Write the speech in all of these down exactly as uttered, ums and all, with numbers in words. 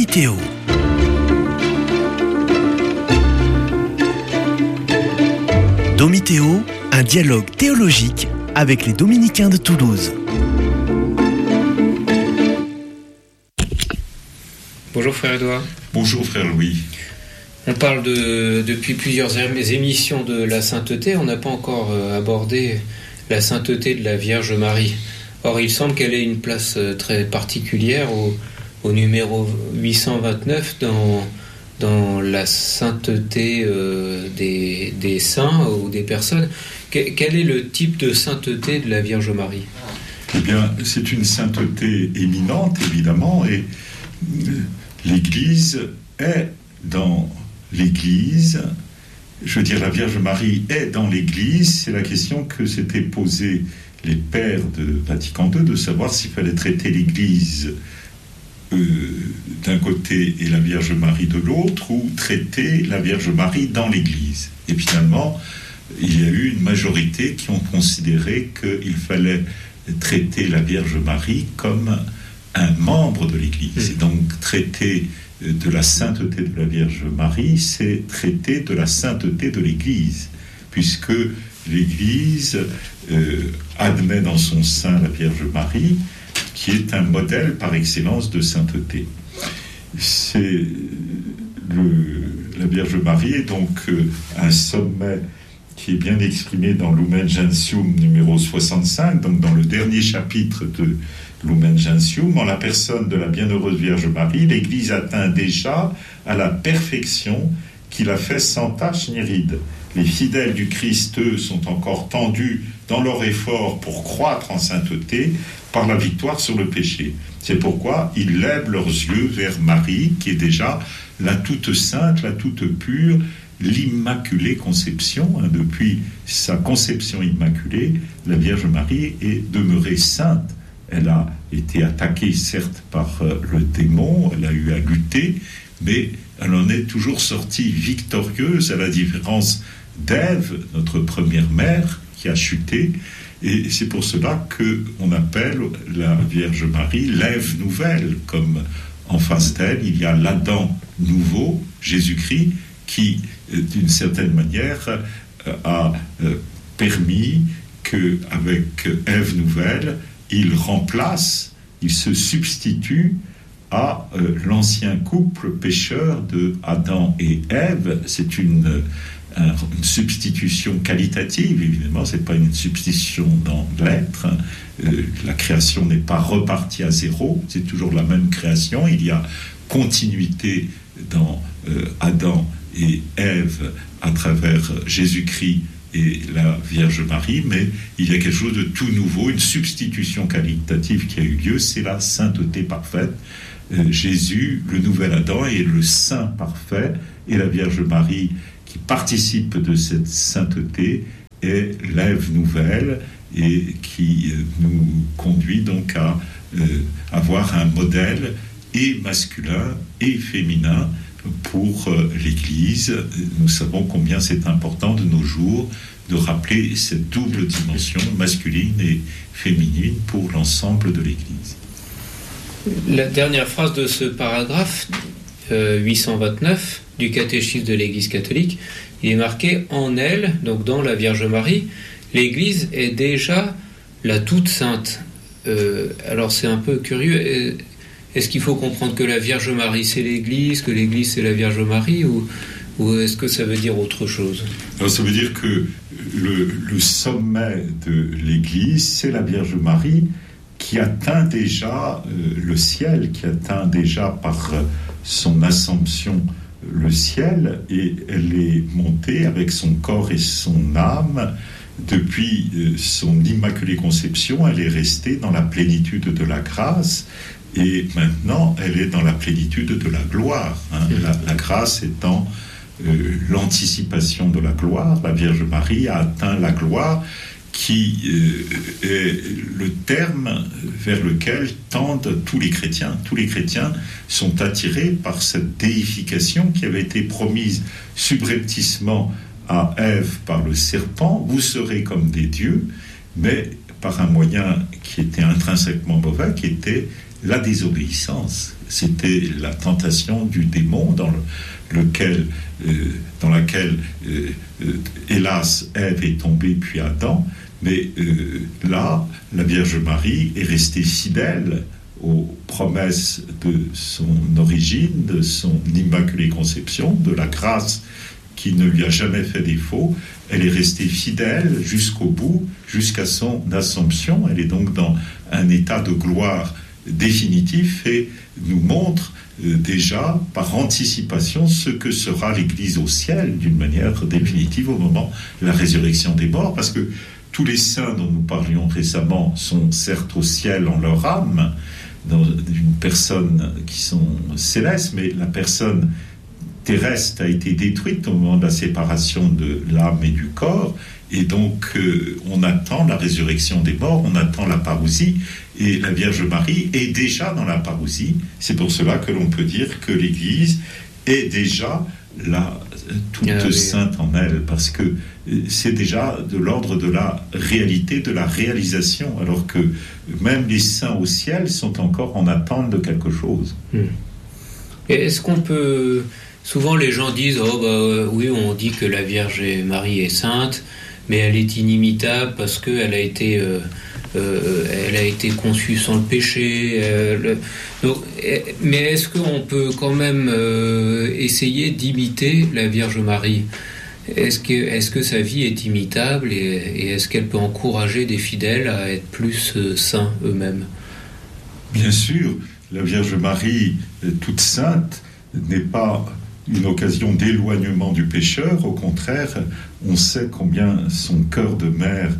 Domitéo. Domitéo, un dialogue théologique avec les dominicains de Toulouse. Bonjour frère Edouard. Bonjour frère Louis. On parle de, depuis plusieurs émissions de la sainteté, on n'a pas encore abordé la sainteté de la Vierge Marie. Or il semble qu'elle ait une place très particulière au, au numéro huit cent vingt-neuf dans, dans la sainteté euh, des, des saints ou des personnes. Que, quel est le type de sainteté de la Vierge Marie ? Eh bien, c'est une sainteté éminente, évidemment, et l'Église est dans l'Église. Je veux dire, la Vierge Marie est dans l'Église. C'est la question que s'étaient posée les pères de Vatican deux, de savoir s'il fallait traiter l'Église euh, d'un côté et la Vierge Marie de l'autre, ou traiter la Vierge Marie dans l'Église. Et finalement, il y a eu une majorité qui ont considéré qu'il fallait traiter la Vierge Marie comme un membre de l'Église. Et donc, traiter de la sainteté de la Vierge Marie, c'est traiter de la sainteté de l'Église, puisque l'Église euh, admet dans son sein la Vierge Marie, qui est un modèle par excellence de sainteté. C'est le, la Vierge Marie est donc euh, un sommet qui est bien exprimé dans Lumen Gentium numéro soixante-cinq, donc dans le dernier chapitre de Lumen Gentium. En la personne de la bienheureuse Vierge Marie, l'Église atteint déjà à la perfection qui la fait sans tache ni ride. Les fidèles du Christ, eux, sont encore tendus dans leur effort pour croître en sainteté par la victoire sur le péché. C'est pourquoi ils lèvent leurs yeux vers Marie, qui est déjà la toute sainte, la toute pure, l'Immaculée Conception. Depuis sa conception immaculée, la Vierge Marie est demeurée sainte. Elle a été attaquée, certes, par le démon, elle a eu à lutter, mais elle en est toujours sortie victorieuse, à la différence d'Ève, notre première mère, qui a chuté. Et c'est pour cela qu'on appelle la Vierge Marie l'Ève nouvelle, comme en face d'elle, il y a l'Adam nouveau, Jésus-Christ, qui, d'une certaine manière, a permis qu'avec Ève nouvelle, il remplace, il se substitue à euh, l'ancien couple pécheur de Adam et Ève. C'est une, un, une substitution qualitative, évidemment, c'est pas une substitution dans l'être. Euh, la création n'est pas repartie à zéro, c'est toujours la même création. Il y a continuité dans euh, Adam et Ève à travers Jésus-Christ et la Vierge Marie, mais il y a quelque chose de tout nouveau, une substitution qualitative qui a eu lieu, c'est la sainteté parfaite. Euh, Jésus, le nouvel Adam, est le saint parfait, et la Vierge Marie, qui participe de cette sainteté, est l'Ève nouvelle, et qui euh, nous conduit donc à euh, avoir un modèle et masculin et féminin pour l'Église. Nous savons combien c'est important de nos jours de rappeler cette double dimension masculine et féminine pour l'ensemble de l'Église. La dernière phrase de ce paragraphe euh, huit cent vingt-neuf du catéchisme de l'Église catholique, il est marqué « En elle », donc dans la Vierge Marie, l'Église est déjà la toute sainte. Euh, alors c'est un peu curieux. Est-ce qu'il faut comprendre que la Vierge Marie c'est l'Église, que l'Église c'est la Vierge Marie, ou, ou est-ce que ça veut dire autre chose ? Alors ça veut dire que le, le sommet de l'Église, c'est la Vierge Marie qui atteint déjà euh, le ciel, qui atteint déjà par euh, son assomption le ciel, et elle est montée avec son corps et son âme. Depuis euh, son immaculée conception, elle est restée dans la plénitude de la grâce. Et maintenant, elle est dans la plénitude de la gloire. Hein. La, la grâce étant euh, l'anticipation de la gloire. La Vierge Marie a atteint la gloire qui euh, est le terme vers lequel tendent tous les chrétiens. Tous les chrétiens sont attirés par cette déification qui avait été promise subrepticement à Ève par le serpent. Vous serez comme des dieux, mais par un moyen qui était intrinsèquement mauvais, qui était la désobéissance. C'était la tentation du démon dans le, lequel, euh, dans laquelle, euh, euh, hélas, Ève est tombée puis Adam. Mais euh, là, la Vierge Marie est restée fidèle aux promesses de son origine, de son immaculée conception, de la grâce qui ne lui a jamais fait défaut. Elle est restée fidèle jusqu'au bout, jusqu'à son Assomption. Elle est donc dans un état de gloire définitif et nous montre euh, déjà par anticipation ce que sera l'Église au ciel d'une manière définitive au moment de la résurrection des morts, parce que tous les saints dont nous parlions récemment sont certes au ciel en leur âme, dans une personne qui sont célestes, mais la personne terrestre a été détruite au moment de la séparation de l'âme et du corps, et donc euh, on attend la résurrection des morts, on attend la parousie, et la Vierge Marie est déjà dans la parousie. C'est pour cela que l'on peut dire que l'Église est déjà la toute ah, oui. sainte en elle, parce que c'est déjà de l'ordre de la réalité, de la réalisation, alors que même les saints au ciel sont encore en attente de quelque chose. Hmm. Et est-ce qu'on peut... Souvent les gens disent « Oh bah oui, on dit que la Vierge Marie est sainte, mais elle est inimitable parce qu'elle a été... Euh, Euh, elle a été conçue sans le péché. Euh, donc, mais est-ce qu'on peut quand même euh, essayer d'imiter la Vierge Marie ? Est-ce que, est-ce que sa vie est imitable et, et est-ce qu'elle peut encourager des fidèles à être plus euh, saints eux-mêmes ? Bien sûr, la Vierge Marie, toute sainte, n'est pas une occasion d'éloignement du pécheur. Au contraire, on sait combien son cœur de mère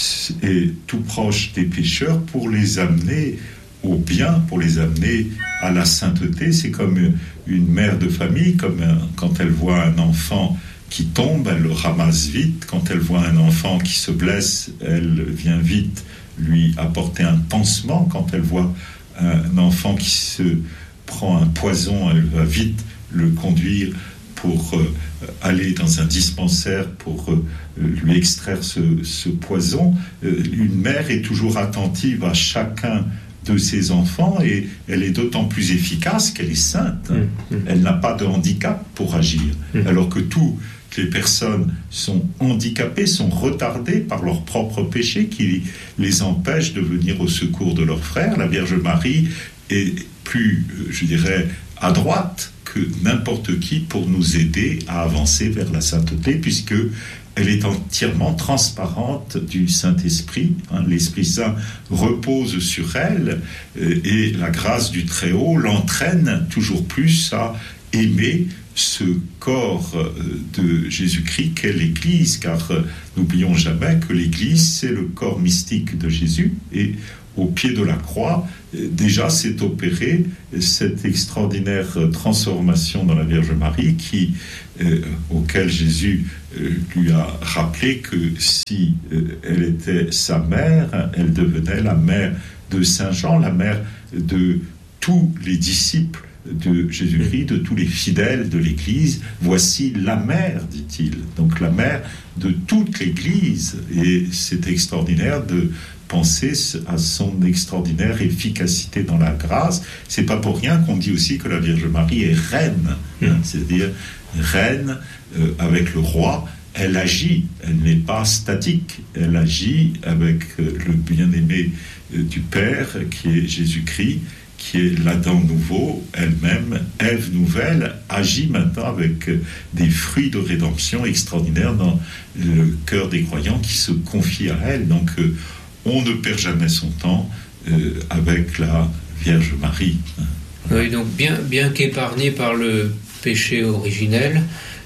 est tout proche des pécheurs pour les amener au bien, pour les amener à la sainteté. C'est comme une mère de famille, comme un, quand elle voit un enfant qui tombe, elle le ramasse vite. Quand elle voit un enfant qui se blesse, elle vient vite lui apporter un pansement. Quand elle voit un enfant qui se prend un poison, elle va vite le conduire pour euh, aller dans un dispensaire pour euh, lui extraire ce, ce poison. Euh, une mère est toujours attentive à chacun de ses enfants et elle est d'autant plus efficace qu'elle est sainte. Mmh, mmh. Elle n'a pas de handicap pour agir. Mmh. Alors que toutes les personnes sont handicapées, sont retardées par leurs propres péchés qui les empêchent de venir au secours de leurs frères. La Vierge Marie est plus, je dirais, à droite que n'importe qui pour nous aider à avancer vers la sainteté, puisque elle est entièrement transparente du Saint-Esprit. Hein, l'Esprit Saint repose sur elle euh, et la grâce du Très-Haut l'entraîne toujours plus à aimer ce corps euh, de Jésus-Christ qu'est l'Église, car euh, n'oublions jamais que l'Église, c'est le corps mystique de Jésus, et au pied de la croix, déjà s'est opérée cette extraordinaire transformation dans la Vierge Marie qui, euh, auquel Jésus euh, lui a rappelé que si euh, elle était sa mère, elle devenait la mère de Saint Jean, la mère de tous les disciples de Jésus-Christ, de tous les fidèles de l'Église. Voici la mère, dit-il, donc la mère de toute l'Église. Et c'est extraordinaire de penser à son extraordinaire efficacité dans la grâce. C'est pas pour rien qu'on dit aussi que la Vierge Marie est reine, hein, c'est-à-dire reine euh, avec le roi. Elle agit, elle n'est pas statique, elle agit avec euh, le bien-aimé euh, du Père qui est Jésus-Christ, qui est l'Adam nouveau, elle-même, Ève nouvelle, agit maintenant avec euh, des fruits de rédemption extraordinaires dans le cœur des croyants qui se confient à elle. Donc euh, on ne perd jamais son temps euh, avec la Vierge Marie. Oui, donc bien, bien qu'épargnée par le péché originel,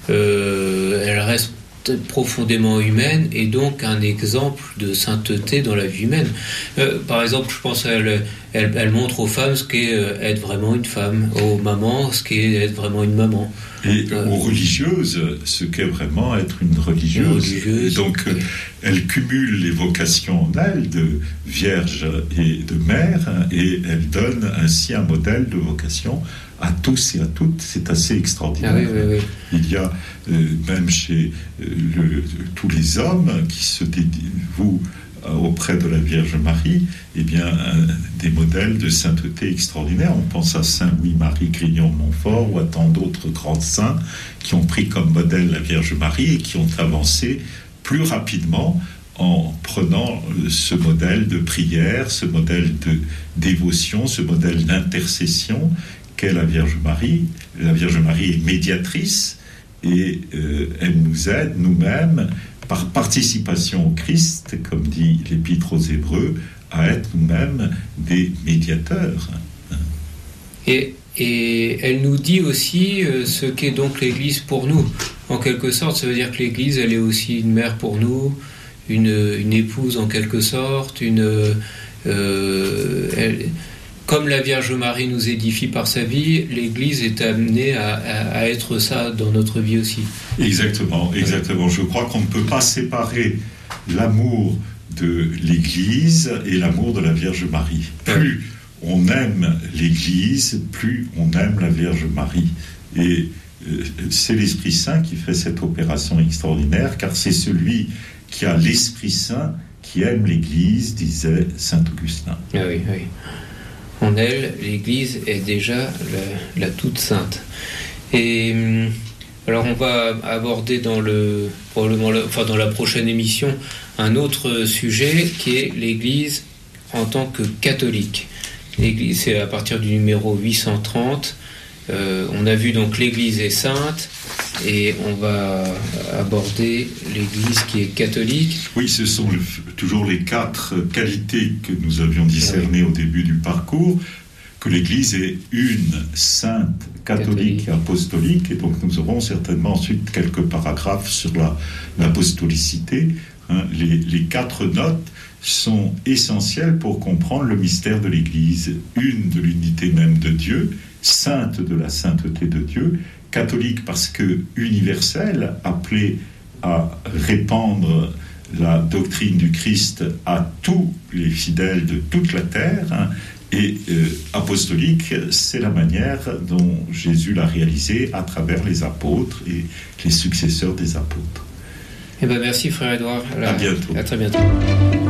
euh, elle reste profondément humaine et donc un exemple de sainteté dans la vie humaine. Euh, par exemple, je pense qu'elle elle, elle montre aux femmes ce qu'est être vraiment une femme, aux mamans ce qu'est être vraiment une maman. Et euh, aux religieuses, ce qu'est vraiment être une religieuse. religieuse donc, oui. Elle cumule les vocations en elle de vierge et de mère, et elle donne ainsi un modèle de vocation à tous et à toutes. C'est assez extraordinaire. Ah oui, oui, oui. Il y a euh, même chez euh, le, tous les hommes qui se dévouent auprès de la Vierge Marie, eh bien, euh, des modèles de sainteté extraordinaires. On pense à Saint Louis-Marie Grignon-Montfort ou à tant d'autres grands saints qui ont pris comme modèle la Vierge Marie et qui ont avancé plus rapidement en prenant ce modèle de prière, ce modèle de dévotion, ce modèle d'intercession qu'est la Vierge Marie. La Vierge Marie est médiatrice et euh, elle nous aide nous-mêmes par participation au Christ, comme dit l'Épître aux Hébreux, à être nous-mêmes des médiateurs. Et, et elle nous dit aussi euh, ce qu'est donc l'Église pour nous. En quelque sorte, ça veut dire que l'Église, elle est aussi une mère pour nous, une, une épouse en quelque sorte, une, euh, elle, comme la Vierge Marie nous édifie par sa vie, l'Église est amenée à, à, à être ça dans notre vie aussi. Exactement, exactement. Je crois qu'on ne peut pas séparer l'amour de l'Église et l'amour de la Vierge Marie. Plus on aime l'Église, plus on aime la Vierge Marie. Et euh, c'est l'Esprit Saint qui fait cette opération extraordinaire, car c'est celui qui a l'Esprit Saint qui aime l'Église, disait saint Augustin. Ah oui, oui. En elle, l'Église est déjà la, la toute sainte. Et alors on va aborder dans le probablement le, enfin dans la prochaine émission un autre sujet qui est l'Église en tant que catholique. L'Église, c'est à partir du numéro huit cent trente. Euh, on a vu donc l'Église est sainte et on va aborder l'Église qui est catholique. Oui, ce sont le, toujours les quatre qualités que nous avions discernées oui. au début du parcours, que l'Église est une, sainte, catholique, catholique. et apostolique, et donc nous aurons certainement ensuite quelques paragraphes sur la, l'apostolicité. Hein, les, les quatre notes sont essentielles pour comprendre le mystère de l'Église, une de l'unité même de Dieu, sainte de la sainteté de Dieu, catholique parce que universelle, appelée à répandre la doctrine du Christ à tous les fidèles de toute la terre, hein, et euh, apostolique, c'est la manière dont Jésus l'a réalisé à travers les apôtres et les successeurs des apôtres. Eh bien, merci frère Édouard. À, à bientôt. À très bientôt.